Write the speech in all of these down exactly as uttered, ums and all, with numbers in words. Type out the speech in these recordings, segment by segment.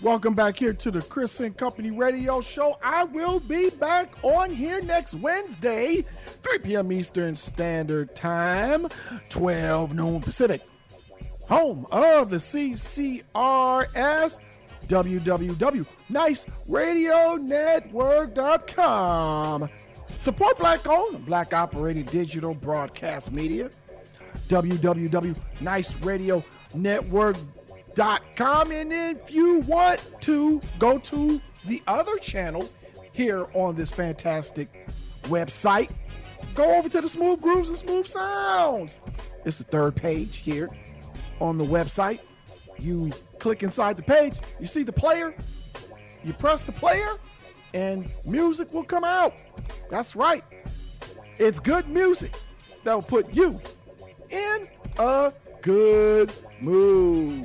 Welcome back here to the Chris and Company Radio Show. I will be back on here next Wednesday, three p.m. Eastern Standard Time, twelve noon Pacific. Home of the C C R S, w w w dot nice radio network dot com. Support Black-owned, Black-operated digital broadcast media, w w w dot nice radio network dot com. And if you want to go to the other channel here on this fantastic website, go over to the Smooth Grooves and Smooth Sounds. It's the third page here on the website. You click inside the page, you see the player, you press the player, and music will come out. That's right. It's good music that will put you in a good mood.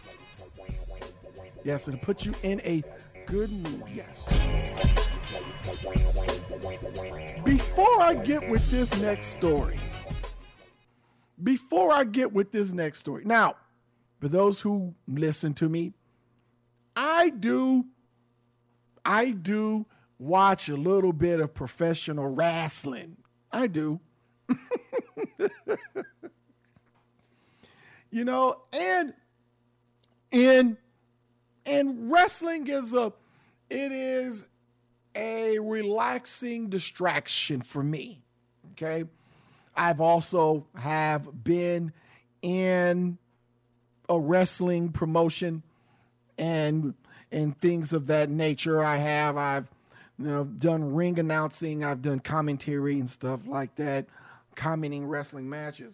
Yes, it'll put you in a good mood. Yes. Before I get with this next story, before I get with this next story, now, for those who listen to me, I do, I do watch a little bit of professional wrestling. I do. You know, and in And wrestling is a, it is a relaxing distraction for me. Okay. I've also have been in a wrestling promotion and, and things of that nature. I have, I've, you know, done ring announcing. I've done commentary and stuff like that, commenting wrestling matches.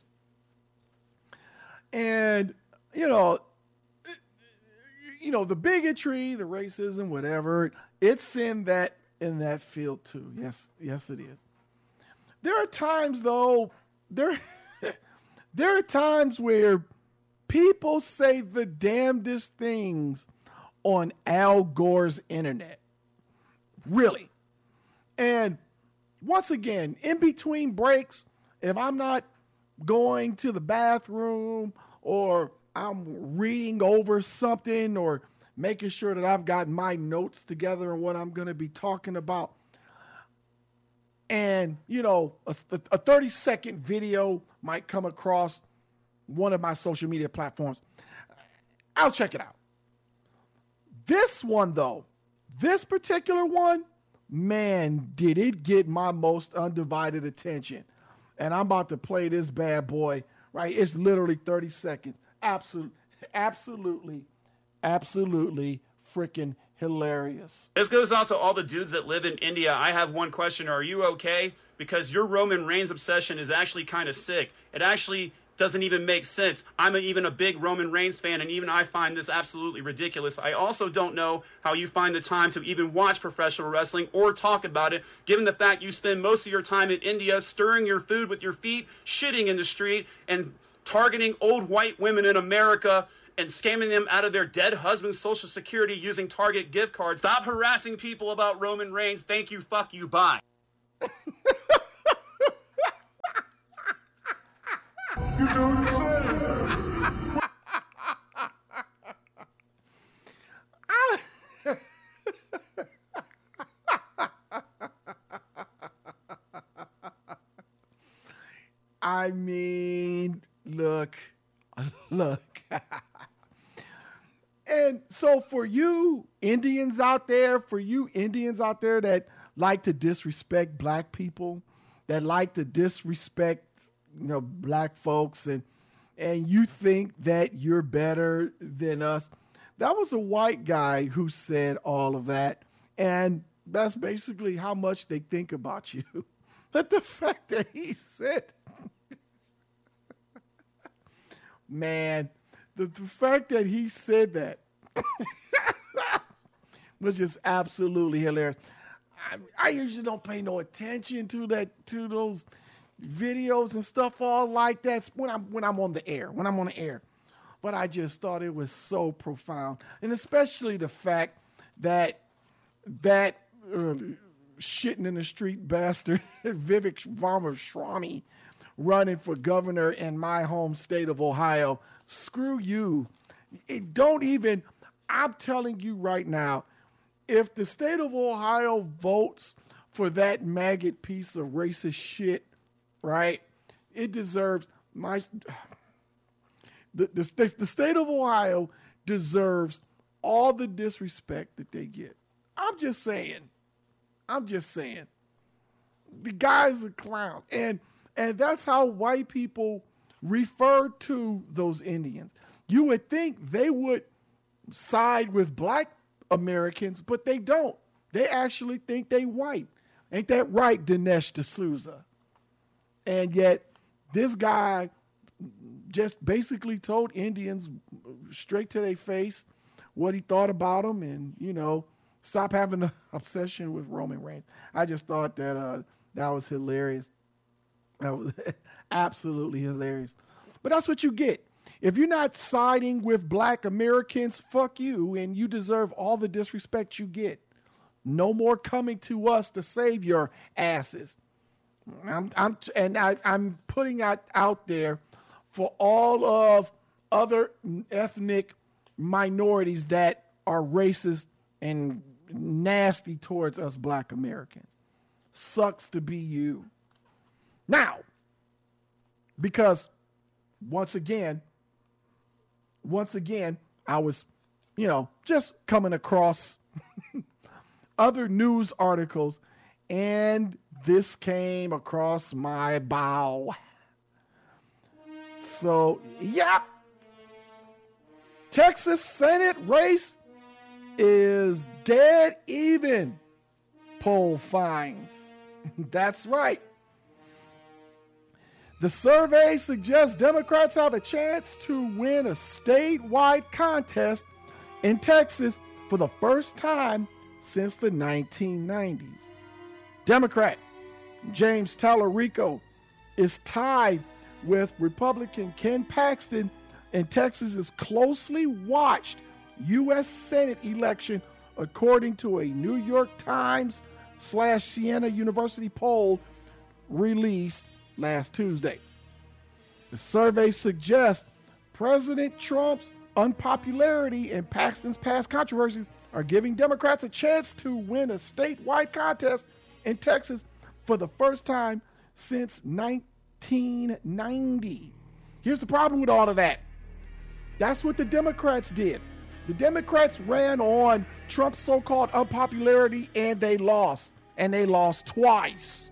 And, you know, you know, the bigotry, the racism, whatever, it's in that in that field too. Yes, yes, it is. There are times though, there there are times where people say the damnedest things on Al Gore's internet. Really. And once again, in between breaks, if I'm not going to the bathroom or I'm reading over something or making sure that I've got my notes together and what I'm going to be talking about. And, you know, a, a thirty second video might come across one of my social media platforms. I'll check it out. This one, though, this particular one, man, did it get my most undivided attention. And I'm about to play this bad boy, right? It's literally thirty seconds. Absolutely, absolutely, absolutely freaking hilarious. This goes out to all the dudes that live in India. I have one question. Are you okay? Because your Roman Reigns obsession is actually kind of sick. It actually doesn't even make sense. I'm a, even a big Roman Reigns fan, and even I find this absolutely ridiculous. I also don't know how you find the time to even watch professional wrestling or talk about it, given the fact you spend most of your time in India stirring your food with your feet, shitting in the street, and targeting old white women in America and scamming them out of their dead husband's Social Security using Target gift cards. Stop harassing people about Roman Reigns. Thank you, fuck you, bye. You don't say. I mean, look, look. And so for you Indians out there, for you Indians out there that like to disrespect black people, that like to disrespect, you know, black folks, and and you think that you're better than us. That was a white guy who said all of that. And that's basically how much they think about you. But the fact that he said, man, the, the fact that he said that was just absolutely hilarious. I, I usually don't pay no attention to that, to those videos and stuff all like that when I'm when I'm on the air, when I'm on the air. But I just thought it was so profound, and especially the fact that that uh, shitting in the street bastard Vivek Ramaswamy running for governor in my home state of Ohio. Screw you! It don't even. I'm telling you right now, if the state of Ohio votes for that maggot piece of racist shit, right, it deserves my... The, the, the state of Ohio deserves all the disrespect that they get. I'm just saying. I'm just saying. The guy's a clown. And and that's how white people refer to those Indians. You would think they would side with black Americans, but they don't. They actually think they white. Ain't that right, Dinesh D'Souza? And yet this guy just basically told Indians straight to their face what he thought about them, and, you know, stop having an obsession with Roman Reigns. I just thought that uh, that was hilarious. That was absolutely hilarious. But that's what you get. If you're not siding with black Americans, fuck you, and you deserve all the disrespect you get. No more coming to us to save your asses. I'm, I'm and I, I'm putting that out there for all of other ethnic minorities that are racist and nasty towards us black Americans. Sucks to be you. Now, because once again, once again, I was, you know, just coming across other news articles, and this came across my bow. So, yeah, Texas Senate race is dead even, poll finds. That's right. The survey suggests Democrats have a chance to win a statewide contest in Texas for the first time since the nineteen nineties. Democrat James Tallarico is tied with Republican Ken Paxton in Texas's closely watched U S Senate election, according to a New York Times slash Siena University poll released last Tuesday. The survey suggests President Trump's unpopularity and Paxton's past controversies are giving Democrats a chance to win a statewide contest in Texas for the first time since nineteen ninety. Here's the problem with all of that. That's what the Democrats did. The Democrats ran on Trump's so-called unpopularity, and they lost. And they lost twice.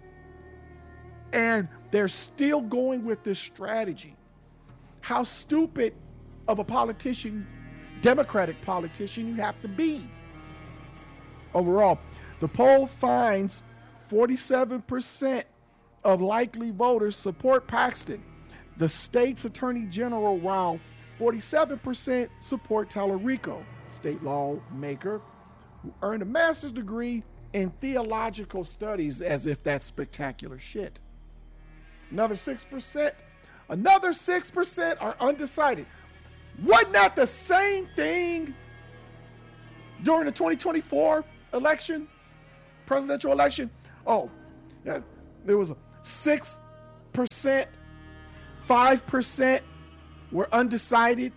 And they're still going with this strategy. How stupid of a politician, Democratic politician, you have to be. Overall, the poll finds forty-seven percent of likely voters support Paxton, the state's attorney general, while forty-seven percent support Tallarico, state lawmaker, who earned a master's degree in theological studies, as if that's spectacular shit. Another six percent, another six percent are undecided. Wasn't that the same thing during the twenty twenty-four election, presidential election? Oh, yeah, there was a six percent, five percent were undecided,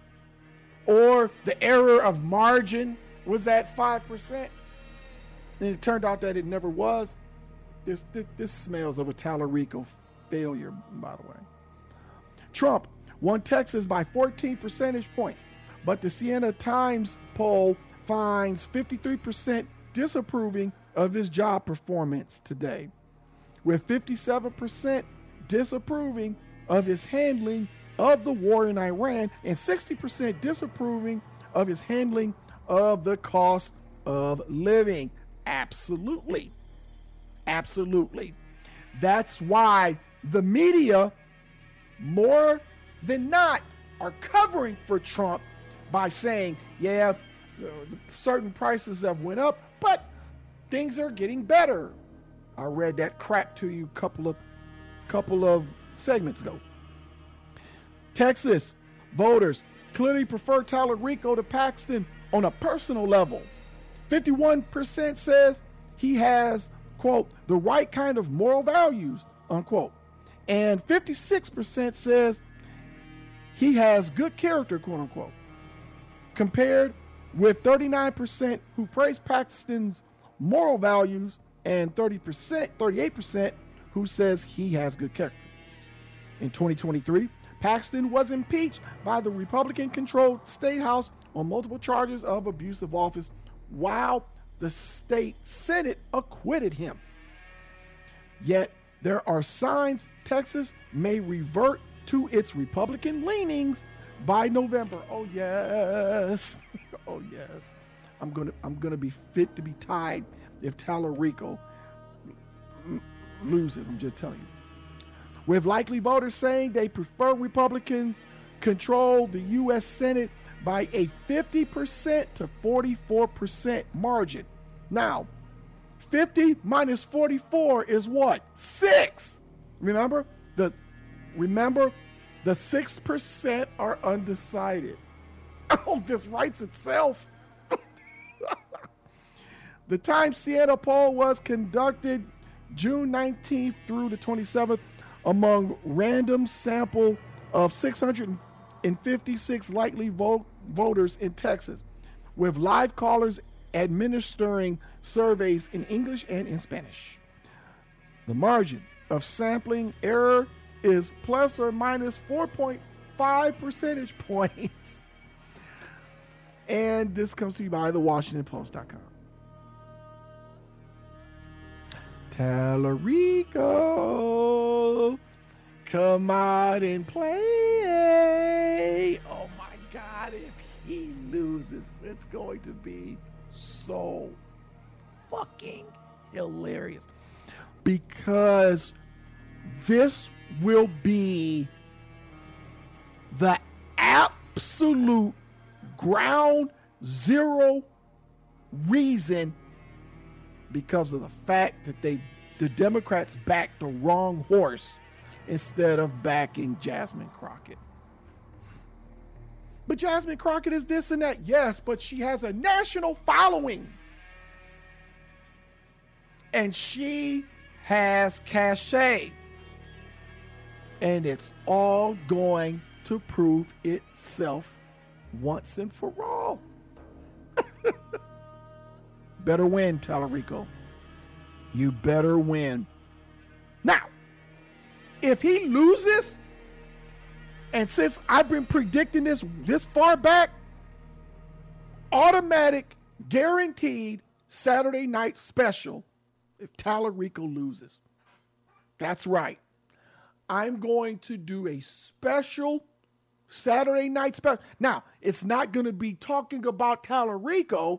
or the error of margin was at five percent. And it turned out that it never was. This, this, this smells of a Tallarico failure, by the way. Trump won Texas by fourteen percentage points, but the Siena Times poll finds fifty-three percent disapproving of his job performance today, with fifty-seven percent disapproving of his handling of the war in Iran and sixty percent disapproving of his handling of the cost of living. Absolutely. Absolutely. That's why the media, more than not, are covering for Trump by saying, yeah, the, the certain prices have went up, but things are getting better. I read that crap to you a couple of couple of segments ago. Texas voters clearly prefer Tallarico to Paxton on a personal level. fifty-one percent says he has, quote, the right kind of moral values, unquote. And fifty-six percent says he has good character, quote unquote. Compared with thirty-nine percent who praise Paxton's moral values and thirty percent, thirty-eight percent who says he has good character. In twenty twenty-three, Paxton was impeached by the Republican-controlled State House on multiple charges of abuse of office, while the state Senate acquitted him. Yet, there are signs Texas may revert to its Republican leanings by November. Oh, yes. Oh, yes. I'm going to I'm gonna be fit to be tied if Tallarico loses. I'm just telling you. With likely voters saying they prefer Republicans control the U S Senate by a fifty percent to forty-four percent margin. Now, fifty minus forty-four is what? Six. Remember? The remember the six percent are undecided. Oh, this writes itself. The Times Siena poll was conducted June nineteenth through the twenty-seventh among random sample of six hundred fifty-six likely vote, voters in Texas, with live callers administering surveys in English and in Spanish. The margin of sampling error is plus or minus four point five percentage points. And this comes to you by the Washington Post dot com. Tallarico, come out and play. Oh my God, if he loses, it's going to be so fucking hilarious. Because this will be the absolute ground zero reason, because of the fact that they the Democrats backed the wrong horse instead of backing Jasmine Crockett. But Jasmine Crockett is this and that. Yes, but she has a national following. And she has cachet. And it's all going to prove itself once and for all. Better win, Tallarico. You better win. Now, if he loses, and since I've been predicting this this far back, automatic, guaranteed Saturday night special if Tallarico loses. That's right. I'm going to do a special Saturday night special. Now, it's not going to be talking about Tallarico,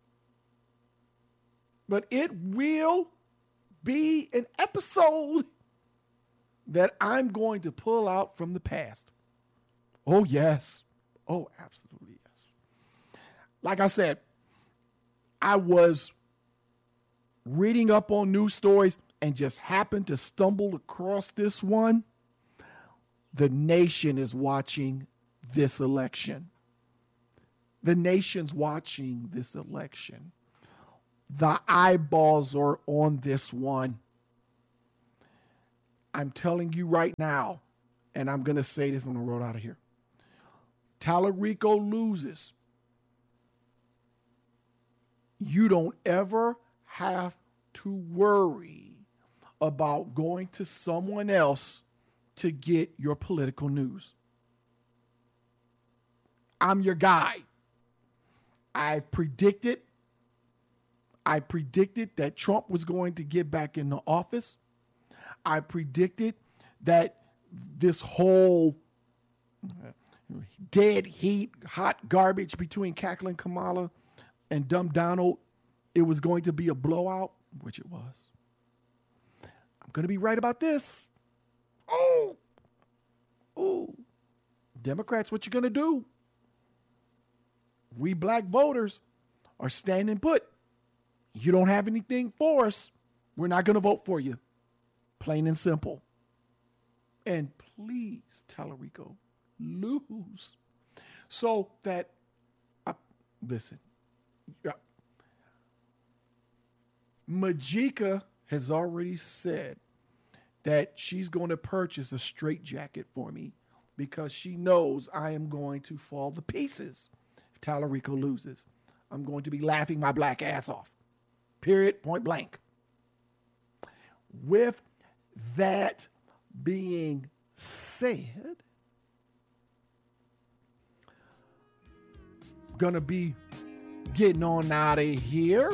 but it will be an episode that I'm going to pull out from the past. Oh, yes. Oh, absolutely yes. Like I said, I was reading up on news stories and just happened to stumble across this one. The nation is watching this election. The nation's watching this election. The eyeballs are on this one. I'm telling you right now, and I'm going to say this when I roll out of here. Tallarico loses. You don't ever have to worry about going to someone else to get your political news. I'm your guy. I've predicted I predicted that Trump was going to get back in the office. I predicted that this whole dead heat, hot garbage between cackling Kamala and dumb Donald, it was going to be a blowout, which it was. I'm going to be right about this. Oh, oh, Democrats, what you going to do? We black voters are standing put. You don't have anything for us, we're not going to vote for you. Plain and simple. And please, Tallarico, lose. So that, uh, listen, uh, Majika has already said that she's going to purchase a straitjacket for me because she knows I am going to fall to pieces if Tallarico loses. I'm going to be laughing my black ass off. Period, point blank. With that being said, gonna be getting on out of here.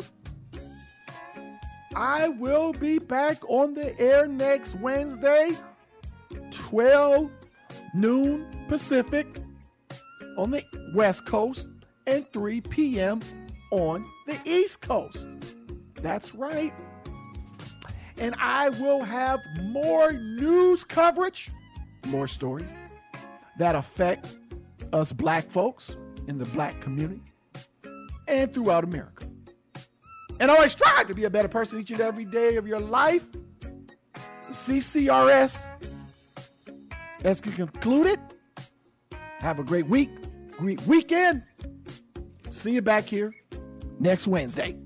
I will be back on the air next Wednesday, twelve noon Pacific on the West Coast and three p.m. on the East Coast. That's right. And I will have more news coverage, more stories that affect us black folks in the black community and throughout America. And always strive to be a better person each and every day of your life. The C C R S has concluded. Have a great week, great weekend. See you back here next Wednesday.